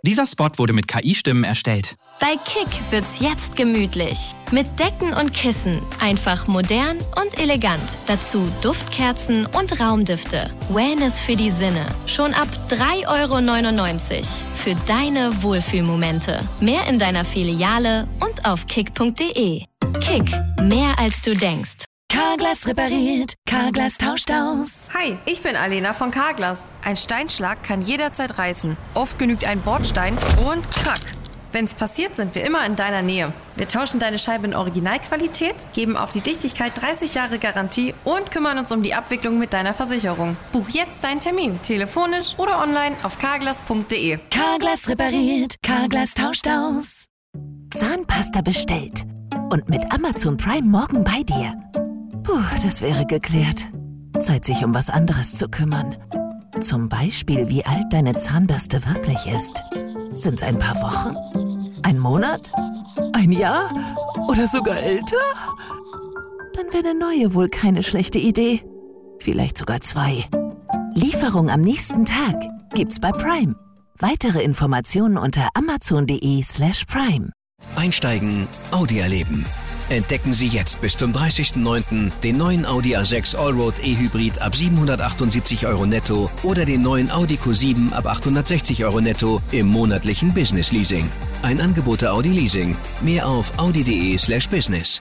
Dieser Spot wurde mit KI-Stimmen erstellt. Bei Kick wird's jetzt gemütlich. Mit Decken und Kissen. Einfach modern und elegant. Dazu Duftkerzen und Raumdüfte. Wellness für die Sinne. Schon ab 3,99 € für deine Wohlfühlmomente. Mehr in deiner Filiale und auf kick.de. Kick, mehr als du denkst. Carglass repariert, Carglass tauscht aus. Hi, ich bin Alena von Carglass. Ein Steinschlag kann jederzeit reißen. Oft genügt ein Bordstein und krack. Wenn's passiert, sind wir immer in deiner Nähe. Wir tauschen deine Scheibe in Originalqualität, geben auf die Dichtigkeit 30 Jahre Garantie und kümmern uns um die Abwicklung mit deiner Versicherung. Buch jetzt deinen Termin, telefonisch oder online auf carglass.de. Carglass repariert, Carglass tauscht aus. Zahnpasta bestellt und mit Amazon Prime morgen bei dir. Puh, das wäre geklärt. Zeit, sich um was anderes zu kümmern. Zum Beispiel, wie alt deine Zahnbürste wirklich ist. Sind's ein paar Wochen? Ein Monat? Ein Jahr? Oder sogar älter? Dann wäre eine neue wohl keine schlechte Idee. Vielleicht sogar 2. Lieferung am nächsten Tag gibt's bei Prime. Weitere Informationen unter amazon.de/prime. Einsteigen, Audi erleben. Entdecken Sie jetzt bis zum 30.09. den neuen Audi A6 Allroad E-Hybrid ab 778 € netto oder den neuen Audi Q7 ab 860 € netto im monatlichen Business Leasing. Ein Angebot der Audi Leasing. Mehr auf audi.de/business.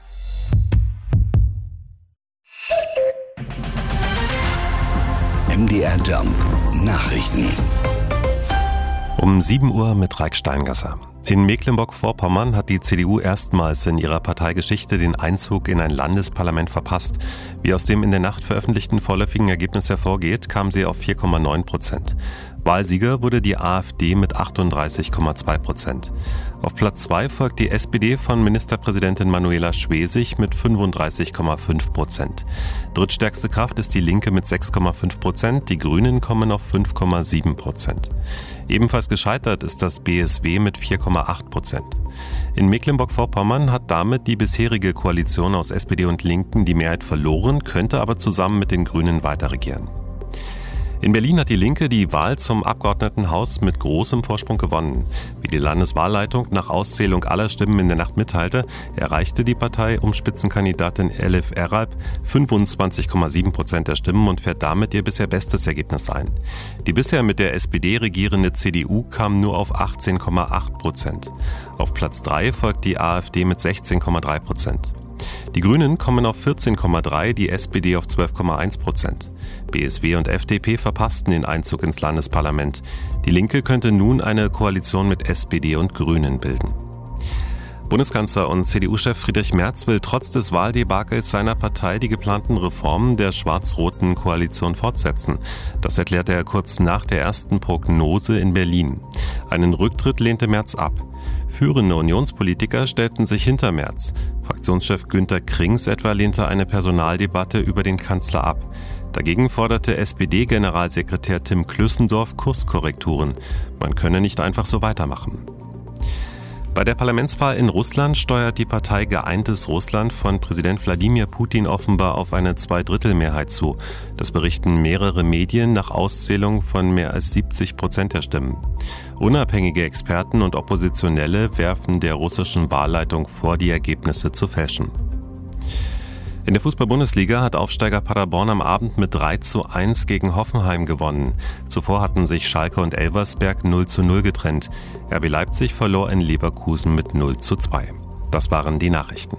MDR Jump Nachrichten. Um 7 Uhr mit Raik Steingasser. In Mecklenburg-Vorpommern hat die CDU erstmals in ihrer Parteigeschichte den Einzug in ein Landesparlament verpasst. Wie aus dem in der Nacht veröffentlichten vorläufigen Ergebnis hervorgeht, kam sie auf 4,9%. Wahlsieger wurde die AfD mit 38,2%. Auf Platz 2 folgt die SPD von Ministerpräsidentin Manuela Schwesig mit 35,5%. Drittstärkste Kraft ist die Linke mit 6,5%, die Grünen kommen auf 5,7%. Ebenfalls gescheitert ist das BSW mit 4,8%. In Mecklenburg-Vorpommern hat damit die bisherige Koalition aus SPD und Linken die Mehrheit verloren, könnte aber zusammen mit den Grünen weiterregieren. In Berlin hat die Linke die Wahl zum Abgeordnetenhaus mit großem Vorsprung gewonnen. Wie die Landeswahlleitung nach Auszählung aller Stimmen in der Nacht mitteilte, erreichte die Partei um Spitzenkandidatin Elif Eralp 25,7% der Stimmen und fährt damit ihr bisher bestes Ergebnis ein. Die bisher mit der SPD regierende CDU kam nur auf 18,8%. Auf Platz 3 folgt die AfD mit 16,3%. Die Grünen kommen auf 14,3%, die SPD auf 12,1%. BSW und FDP verpassten den Einzug ins Landesparlament. Die Linke könnte nun eine Koalition mit SPD und Grünen bilden. Bundeskanzler und CDU-Chef Friedrich Merz will trotz des Wahldebakels seiner Partei die geplanten Reformen der schwarz-roten Koalition fortsetzen. Das erklärte er kurz nach der ersten Prognose in Berlin. Einen Rücktritt lehnte Merz ab. Führende Unionspolitiker stellten sich hinter Merz. Fraktionschef Günter Krings etwa lehnte eine Personaldebatte über den Kanzler ab. Dagegen forderte SPD-Generalsekretär Tim Klüssendorf Kurskorrekturen. Man könne nicht einfach so weitermachen. Bei der Parlamentswahl in Russland steuert die Partei Geeintes Russland von Präsident Wladimir Putin offenbar auf eine Zweidrittelmehrheit zu. Das berichten mehrere Medien nach Auszählung von mehr als 70% der Stimmen. Unabhängige Experten und Oppositionelle werfen der russischen Wahlleitung vor, die Ergebnisse zu fälschen. In der Fußball-Bundesliga hat Aufsteiger Paderborn am Abend mit 3:1 gegen Hoffenheim gewonnen. Zuvor hatten sich Schalke und Elversberg 0:0 getrennt. RB Leipzig verlor in Leverkusen mit 0:2. Das waren die Nachrichten.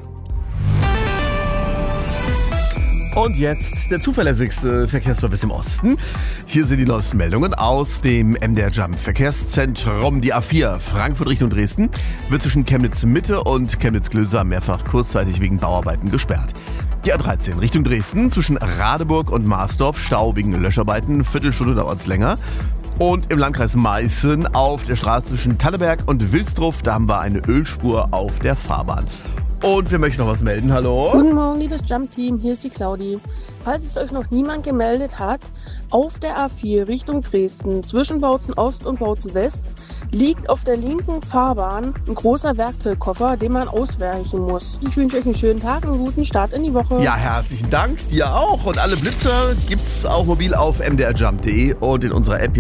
Und jetzt der zuverlässigste Verkehrsservice im Osten. Hier sind die neuesten Meldungen aus dem MDR Jump Verkehrszentrum. Die A4 Frankfurt Richtung Dresden wird zwischen Chemnitz Mitte und Chemnitz Klöser mehrfach kurzzeitig wegen Bauarbeiten gesperrt. Die A13 Richtung Dresden zwischen Radeburg und Marsdorf Stau wegen Löscharbeiten. Viertelstunde dauert es länger. Und im Landkreis Meißen auf der Straße zwischen Talleberg und Wilsdruff, da haben wir eine Ölspur auf der Fahrbahn. Und wir möchten noch was melden. Hallo? Guten Morgen, liebes Jump-Team. Hier ist die Claudi. Falls es euch noch niemand gemeldet hat, auf der A4 Richtung Dresden zwischen Bautzen Ost und Bautzen West liegt auf der linken Fahrbahn ein großer Werkzeugkoffer, den man ausweichen muss. Ich wünsche euch einen schönen Tag und einen guten Start in die Woche. Ja, herzlichen Dank. Dir auch. Und alle Blitzer gibt's auch mobil auf mdrjump.de und in unserer App.